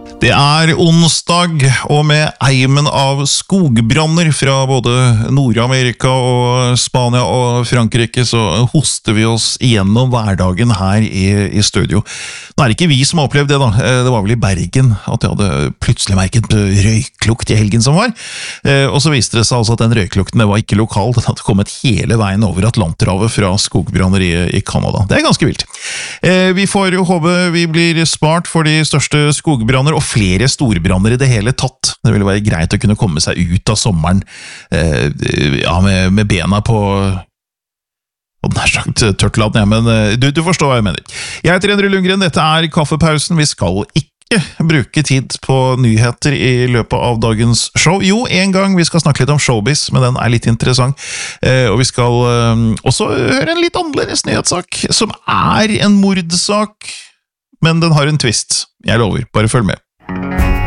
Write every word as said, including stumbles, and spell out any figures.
Det er onsdag, og med eimen av skogbranner fra både Nord-Amerika og Spania og Frankrike, så hoster vi oss igjennom hverdagen her i, i studio. Nå er det ikke vi som har opplevd det da, det var vel i Bergen at jeg hadde plutselig merket røyklukt i helgen som var, og så viste det seg altså at den røyklukten det var ikke lokal, den hadde kommet hele veien over Atlanterhavet fra skogbranner i, i Kanada. Det er ganske vilt. Vi får håpe vi blir spart for de største skogbranner, og flere storbranner i det hele tatt. Det ville være greit å kunne komme seg ut av sommeren eh, ja, med, med bena på og den er sagt tørt land, ja, men du, du forstår hva jeg mener. Jeg heter Endre Lundgren, dette er Kaffepausen. Vi skal ikke bruke tid på nyheter i løpet av dagens show. Jo, en gang vi skal snakke litt om showbiz, men den er litt interessant. Eh, og vi skal eh, også høre en litt annerledes nyhetssak, som er en mordsak, men den har en twist. Jeg lover, bare følg med.